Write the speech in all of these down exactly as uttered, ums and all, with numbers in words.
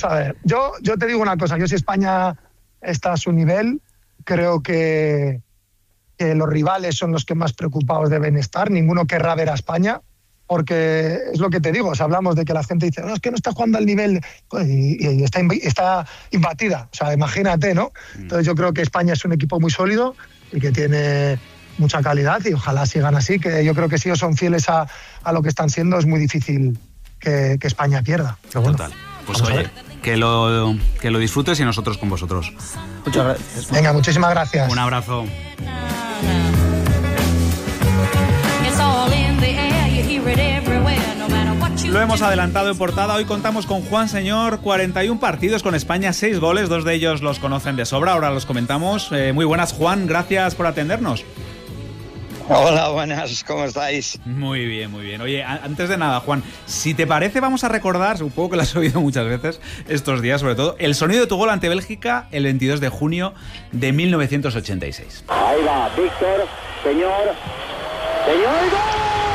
Vamos a ver, yo, yo te digo una cosa, yo si España está a su nivel, creo que, que los rivales son los que más preocupados deben estar, ninguno querrá ver a España, porque es lo que te digo, o sea, hablamos de que la gente dice, no, es que no está jugando al nivel, y, y está, está imbatida, o sea, imagínate, ¿no? Entonces yo creo que España es un equipo muy sólido y que tiene mucha calidad y ojalá sigan así, que yo creo que si ellos son fieles a, a lo que están siendo, es muy difícil que, que España pierda. Pero bueno, total. Pues oye, que lo, que lo disfrutes y nosotros con vosotros. Muchas gracias. Venga, muchísimas gracias. Un abrazo. Lo hemos adelantado en portada. Hoy contamos con Juan Señor, cuarenta y un partidos con España, seis goles, dos de ellos los conocen de sobra, ahora los comentamos. Eh, muy buenas, Juan, gracias por atendernos. Hola, buenas, ¿cómo estáis? Muy bien, muy bien. Oye, antes de nada, Juan, si te parece, vamos a recordar, supongo que lo has oído muchas veces estos días, sobre todo, el sonido de tu gol ante Bélgica el veintidós de junio de mil novecientos ochenta y seis. Ahí va, Víctor, señor, señor, ¡gol!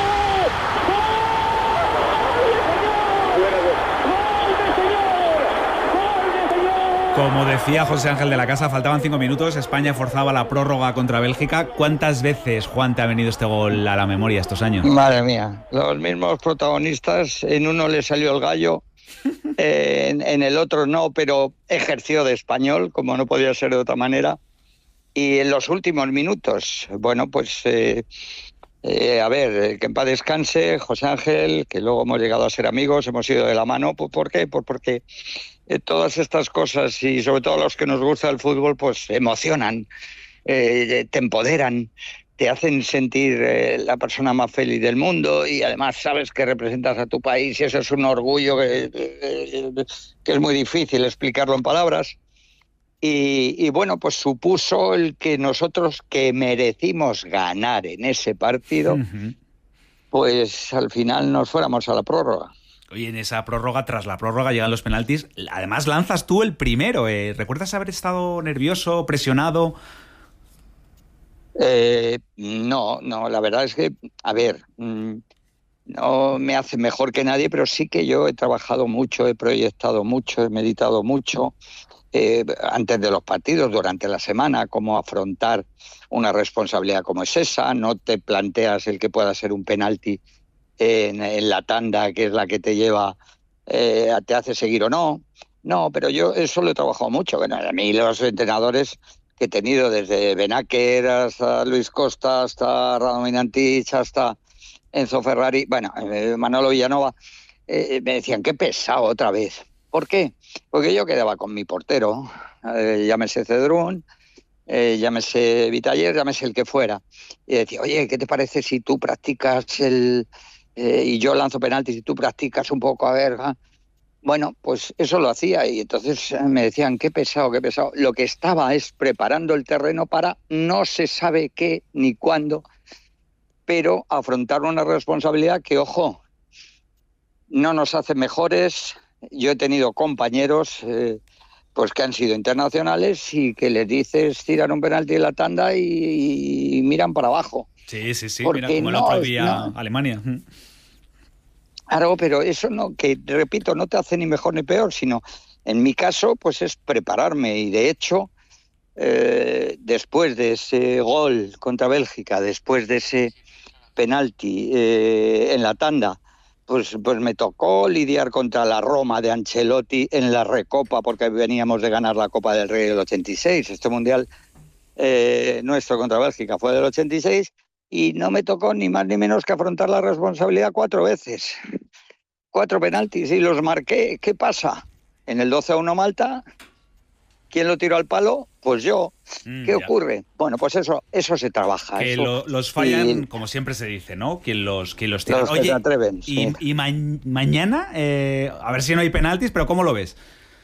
Como decía José Ángel de la Casa, faltaban cinco minutos, España forzaba la prórroga contra Bélgica. ¿Cuántas veces, Juan, te ha venido este gol a la memoria estos años? Madre mía, los mismos protagonistas, en uno le salió el gallo, en, en el otro no, pero ejerció de español, como no podía ser de otra manera. Y en los últimos minutos, bueno, pues, eh, eh, a ver, que en paz descanse, José Ángel, que luego hemos llegado a ser amigos, hemos ido de la mano. ¿Por qué? Pues porque Eh, todas estas cosas, y sobre todo a los que nos gusta el fútbol, pues emocionan, eh, te empoderan, te hacen sentir eh, la persona más feliz del mundo, y además sabes que representas a tu país y eso es un orgullo que, eh, que es muy difícil explicarlo en palabras. Y, y bueno, pues supuso el que nosotros, que merecimos ganar en ese partido, uh-huh. pues al final nos fuéramos a la prórroga. Oye, en esa prórroga, tras la prórroga, llegan los penaltis. Además, lanzas tú el primero. ¿eh? ¿Recuerdas haber estado nervioso, presionado? Eh, no, no, la verdad es que, a ver, mmm, no me hace mejor que nadie, pero sí que yo he trabajado mucho, he proyectado mucho, he meditado mucho eh, antes de los partidos, durante la semana, cómo afrontar una responsabilidad como es esa. No te planteas el que pueda ser un penalti En, en la tanda, que es la que te lleva, eh, te hace seguir o no. No, pero yo eso lo he trabajado mucho. Bueno, a mí los entrenadores que he tenido, desde Benaker hasta Luis Costa, hasta Radomir Antich, hasta Enzo Ferrari, bueno, eh, Manolo Villanova, eh, me decían, qué pesado otra vez. ¿Por qué? Porque yo quedaba con mi portero, eh, llámese Cedrún, eh, llámese Vitaller, llámese el que fuera. Y decía, oye, ¿qué te parece si tú practicas el... Eh, y yo lanzo penaltis y tú practicas un poco, a ver, ¿eh? Bueno, pues eso lo hacía y entonces me decían, qué pesado, qué pesado. Lo que estaba es preparando el terreno para no se sabe qué ni cuándo, pero afrontar una responsabilidad que, ojo, no nos hace mejores. Yo he tenido compañeros eh, pues que han sido internacionales y que les dices tiran un penalti en la tanda y, y miran para abajo. Sí, sí, sí, mira como el otro día no. Alemania. Claro, pero eso no, que repito, no te hace ni mejor ni peor, sino en mi caso, pues es prepararme. Y de hecho, eh, después de ese gol contra Bélgica, después de ese penalti eh, en la tanda, pues, pues me tocó lidiar contra la Roma de Ancelotti en la Recopa, porque veníamos de ganar la Copa del Rey del ochenta y seis. Este mundial eh, nuestro contra Bélgica fue del ochenta y seis. Y no me tocó ni más ni menos que afrontar la responsabilidad cuatro veces. Cuatro penaltis y los marqué. ¿Qué pasa? En el doce a uno Malta, ¿quién lo tiró al palo? Pues yo. Mm, ¿Qué ya. ocurre? Bueno, pues eso eso se trabaja. Que eso. Lo, los fallan, y, como siempre se dice, ¿no? Quien los, quien los tira. Los Oye, que se atreven. Y, sí. y ma- mañana, eh, a ver si no hay penaltis, pero ¿cómo lo ves?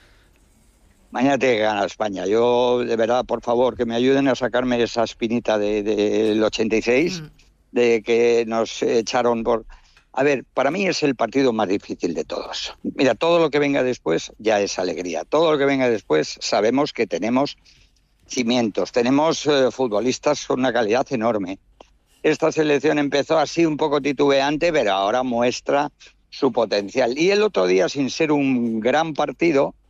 Mañana tiene que ganar España. Yo, de verdad, por favor, que me ayuden a sacarme esa espinita de, de, del ochenta y seis, mm. de que nos echaron por... A ver, para mí es el partido más difícil de todos. Mira, todo lo que venga después ya es alegría. Todo lo que venga después sabemos que tenemos cimientos, tenemos eh, futbolistas con una calidad enorme. Esta selección empezó así un poco titubeante, pero ahora muestra su potencial. Y el otro día, sin ser un gran partido,